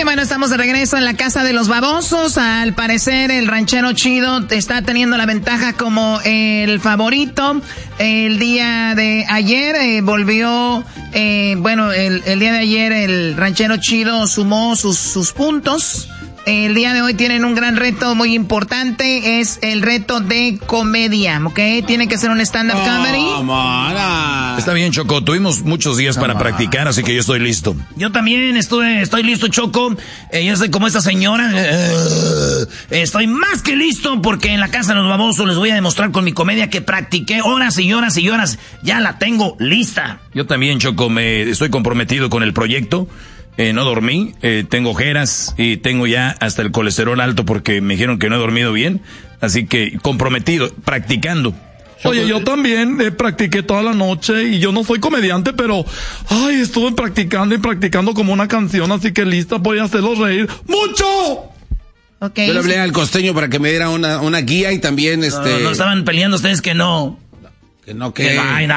bien, bueno, estamos de regreso en la casa de los babosos. Al parecer el ranchero chido está teniendo la ventaja como el favorito. El día de ayer volvió, el día de ayer el ranchero chido sumó sus puntos. El día de hoy tienen un gran reto muy importante, es el reto de comedia, ¿ok? Tiene que ser un stand-up comedy. Está bien, Choco, tuvimos muchos días para practicar, así que yo estoy listo. Yo también estoy listo, Choco. Yo soy como esta señora. Estoy más que listo porque en la casa de los babosos les voy a demostrar con mi comedia que practiqué horas y horas y horas. Ya la tengo lista. Yo también, Choco, estoy comprometido con el proyecto. No dormí, tengo ojeras y tengo ya hasta el colesterol alto porque me dijeron que no he dormido bien. Así que comprometido, practicando. Oye, yo también practiqué toda la noche y yo no soy comediante, pero estuve practicando como una canción, así que lista, voy a hacerlos reír ¡mucho! Okay. Yo le hablé al costeño para que me diera una guía y también No estaban peleando ustedes que no. Que no, que...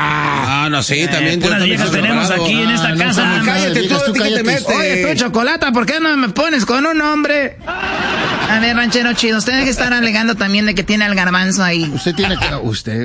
No, sí, también. Puras viejas tenemos aquí en esta casa. Cállate, tú te metes. Oye, tú, Chocolata, ¿por qué no me pones con un hombre? A ver, ranchero chido, usted debe estar alegando también de que tiene al garbanzo ahí. Usted tiene que...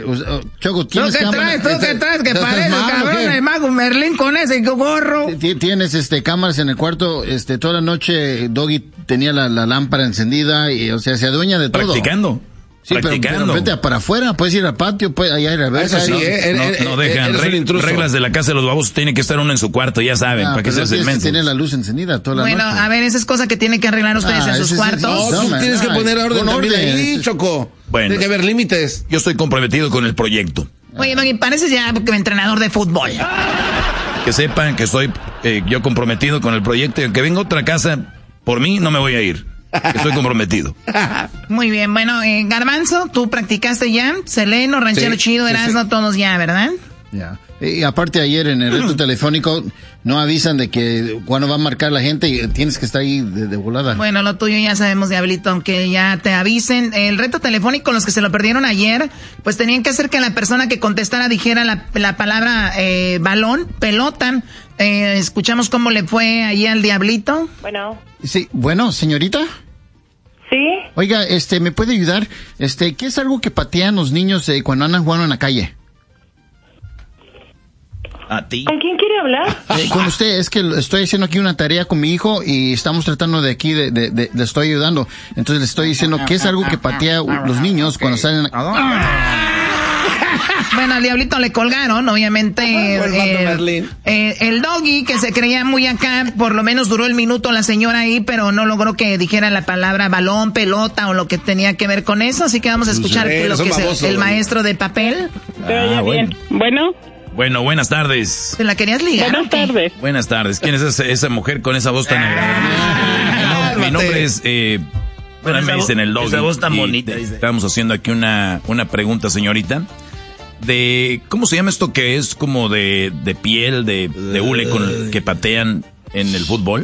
Choco, ¿tienes cámaras? ¿Tú qué traes? Que parece, cabrón, el mago Merlín con ese gorro. Tienes cámaras en el cuarto, toda la noche Doggy tenía la lámpara encendida y, se adueña de todo. Practicando. Sí, pero vete para afuera, puedes ir al patio, allá ir a ver. Eso sí, no dejan reglas de la casa de los babos, tiene que estar uno en su cuarto, ya saben, para que se tienes que tener la luz encendida toda la noche. Bueno, a ver, esa es cosa que tienen que arreglar ustedes en sus cuartos. No, tienes que poner orden también ahí, Choco. Bueno, tiene que haber límites. Yo estoy comprometido con el proyecto. Oye, Doggy, pareces ya entrenador de fútbol. Que sepan que estoy yo comprometido con el proyecto y aunque venga otra casa, por mí no me voy a ir. Estoy comprometido. Muy bien, bueno, Garbanzo, tú practicaste ya, Seleno, Ranchero Chido, Erasmo, todos ya, ¿verdad? Ya. Y aparte ayer en el reto telefónico no avisan de que cuando va a marcar la gente y tienes que estar ahí de volada. Bueno, lo tuyo ya sabemos, Diablito, aunque ya te avisen. El reto telefónico, los que se lo perdieron ayer, pues tenían que hacer que la persona que contestara dijera la palabra balón, pelota. Escuchamos cómo le fue allí al Diablito. Bueno. Sí, bueno, señorita. Sí. Oiga, ¿me puede ayudar? ¿Qué es algo que patean los niños cuando andan jugando en la calle? ¿A ti? ¿Con quién quiere hablar? Con usted, es que estoy haciendo aquí una tarea con mi hijo y estamos tratando de aquí, le estoy ayudando. Entonces le estoy diciendo que es algo que patea los niños cuando salen... Bueno, al Diablito le colgaron, obviamente. El Doggy, que se creía muy acá, por lo menos duró el minuto la señora ahí, pero no logró que dijera la palabra balón, pelota o lo que tenía que ver con eso. Así que vamos a escuchar lo que es el maestro de papel. Bien. Bueno. Bueno, buenas tardes. ¿Te la querías ligar? Buenas tardes. Buenas tardes. ¿Quién es esa mujer con esa voz tan agradable? Mi nombre es... Bueno, me dicen el Doggy. Esa voz tan bonita. Estamos haciendo aquí una pregunta, señorita. ¿Cómo se llama esto que es como de piel, de hule que patean en el fútbol?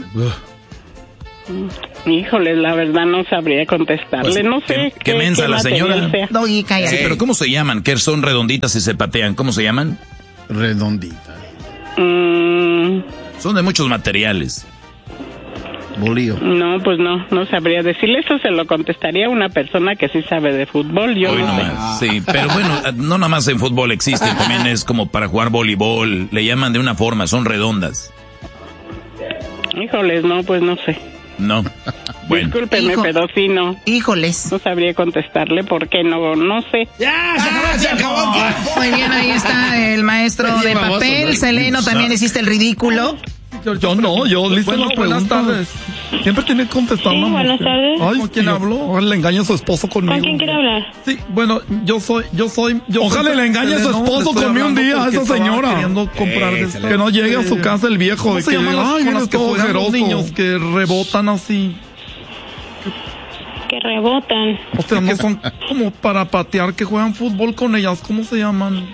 Híjole, la verdad no sabría contestarle, pues, no sé. ¿Qué mensa la señora? Doggy, cállate. Sí, pero ¿cómo se llaman? Que son redonditas y se patean. ¿Cómo se llaman? Redonditas. Son de muchos materiales. Bolillo. No, pues no sabría decirle. Eso se lo contestaría a una persona que sí sabe de fútbol. Yo Hoy no sé. nomás, sí, pero bueno, no nada más en fútbol existe, también es como para jugar voleibol, le llaman de una forma, son redondas. Híjoles, no, pues no sé. No. Bueno. Discúlpeme, pero sí no. Híjoles. No sabría contestarle porque no sé. ¡Ya! ¡Se acabó! Muy bien, ahí está el maestro de papel. Seleno, también hiciste el ridículo. Yo listo las buenas tardes. Siempre tiene que contestar Sí, buenas tardes. Ay, ¿con quién habló? Le engaña a su esposo conmigo. ¿Con quién quiere hablar? Sí, bueno, yo soy. Ojalá le engañe a su esposo conmigo un día a esa señora. Queriendo comprar que no llegue a su casa el viejo. ¿Cómo se llaman las que juegan los niños que rebotan así? Que rebotan. O sea, no son como para patear, que juegan fútbol con ellas. ¿Cómo se llaman?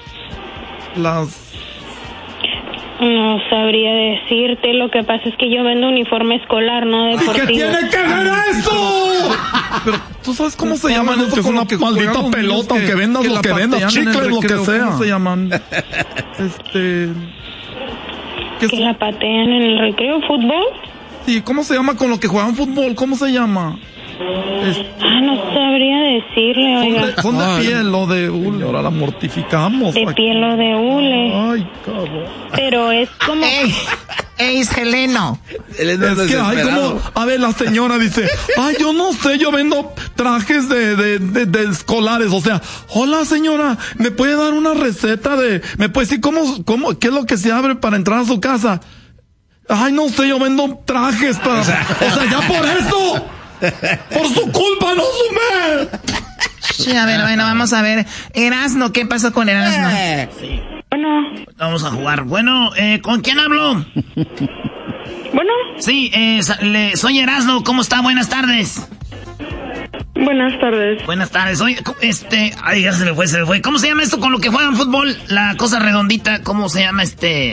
No sabría decirte, lo que pasa es que yo vendo uniforme escolar, no deportivo. ¿Qué tiene que ver eso? Pero tú sabes cómo se llaman eso, que es una maldita pelota, aunque vendas lo que vendas, chicles, lo que sea. ¿Cómo se llaman? ¿Que la patean en el recreo? ¿Fútbol? Sí, ¿cómo se llama con lo que juegan fútbol? ¿Cómo se llama? No sabría decirle, oiga. Son de piel o de hule, ahora la mortificamos. De piel o de hule. Ay, cabrón. Pero es como... ¡Ey, Seleno! Es que hay como... A ver, la señora dice, ay, yo no sé, yo vendo trajes de escolares. O sea, hola señora, ¿me puede dar una receta ¿me puede decir qué es lo que se abre para entrar a su casa? Ay, no sé, yo vendo trajes para... O sea, ya por eso... ¡Por su culpa, no sume! Sí, a ver, bueno, vamos a ver. Erasno, ¿qué pasó con Erasno? Sí. Bueno. Vamos a jugar. Bueno, ¿con quién hablo? Bueno. Sí, soy Erasno, ¿cómo está? Buenas tardes. Buenas tardes. Buenas tardes. Oye, ay, ya se me fue. ¿Cómo se llama esto con lo que juegan fútbol? La cosa redondita, ¿cómo se llama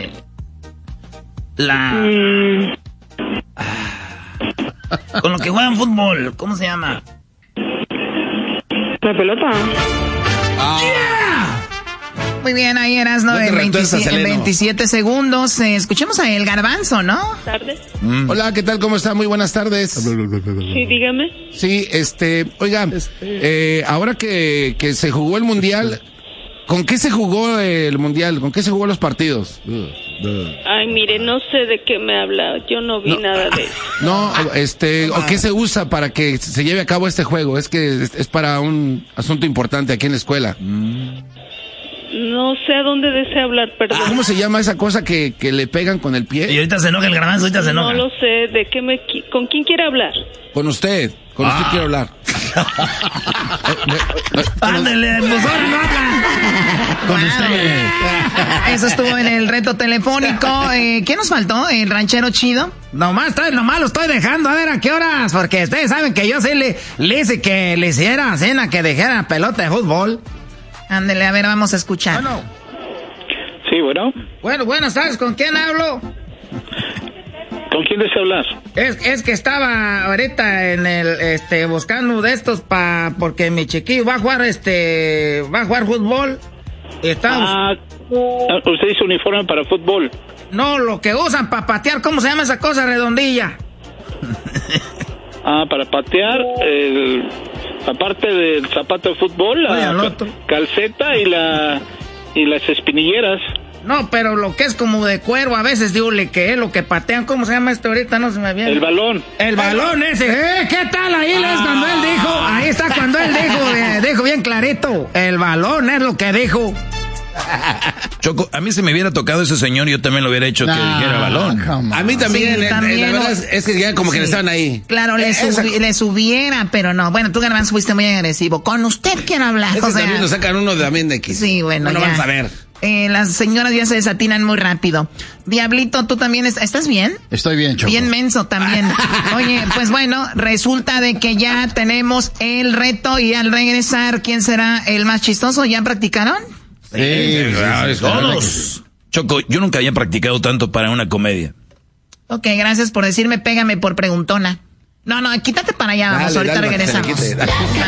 con lo que juegan fútbol, ¿cómo se llama? La pelota. Yeah. Muy bien, ahí Erasno en 27 segundos. Escuchemos a El Garbanzo, ¿no? Buenas tardes. Hola, ¿qué tal? ¿Cómo está? Muy buenas tardes. Sí, dígame. Sí, oiga, ahora que se jugó el Mundial, ¿con qué se jugó el Mundial? ¿Con qué se jugó los partidos? Ay, mire, no sé de qué me habla. Yo no vi nada de eso. No, ¿o qué se usa para que se lleve a cabo este juego? Es que es para un asunto importante aquí en la escuela. No sé a dónde desea hablar, perdón. ¿Cómo se llama esa cosa que le pegan con el pie? Y ahorita se enoja el Garbanzo, ahorita se enoja. No lo sé, ¿con quién quiere hablar? Con usted quiero hablar. Ándale, pues ahora no habla. Con usted. Eso estuvo en el reto telefónico. ¿Qué nos faltó? ¿El ranchero chido? Nomás lo estoy dejando, a ver a qué horas, porque ustedes saben que yo sí le hice que le hiciera cena, que dejara pelota de fútbol. Ándale, a ver, vamos a escuchar. Bueno. Sí, bueno. Bueno, buenas tardes, ¿con quién hablo? ¿Con quién desea hablar? Es que estaba ahorita en el, buscando de estos porque mi chiquillo va a jugar fútbol. Usted hizo uniforme para fútbol. No, lo que usan para patear, ¿cómo se llama esa cosa redondilla? Para patear, aparte del zapato de fútbol, la calceta y las espinilleras. No, pero lo que es como de cuero, a veces digo que es lo que patean, ¿cómo se llama esto ahorita? No se me viene. El balón. El balón ese. ¿Qué tal? Ahí es cuando él dijo, ahí está cuando él dijo bien clarito. El balón es lo que dijo. Choco, a mí si me hubiera tocado ese señor, yo también lo hubiera hecho que dijera balón. A mí también, sí, también la verdad es que ya como que le estaban ahí. Claro, le subiera, pero no. Bueno, tú, Garbanzo, fuiste muy agresivo. Con usted quiero hablar. Ese también lo sacan uno también de X. Sí, bueno, ya. Vamos a ver. Las señoras ya se desatinan muy rápido. Diablito, ¿tú también estás bien? Estoy bien, Choco. Bien menso también. Oye, pues bueno, resulta de que ya tenemos el reto y al regresar, ¿quién será el más chistoso? ¿Ya practicaron? Sí, todos. Choco, yo nunca había practicado tanto para una comedia. Ok, gracias por decirme, pégame por preguntona. No, quítate para allá, vamos, ahorita regresamos.